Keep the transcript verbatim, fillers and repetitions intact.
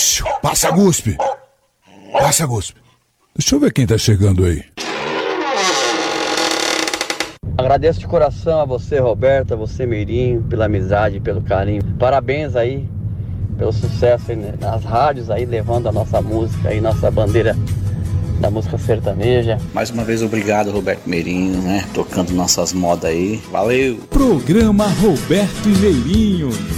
Passa, Guspe. Passa, Guspe. Deixa eu ver quem tá chegando aí. Agradeço de coração a você, Roberto, a você, Mirinho, pela amizade, pelo carinho. Parabéns aí pelo sucesso aí nas rádios aí, levando a nossa música aí, nossa bandeira da música sertaneja. Mais uma vez, obrigado, Roberto Meirinho, né? Tocando nossas modas aí. Valeu! Programa Roberto e Meirinho.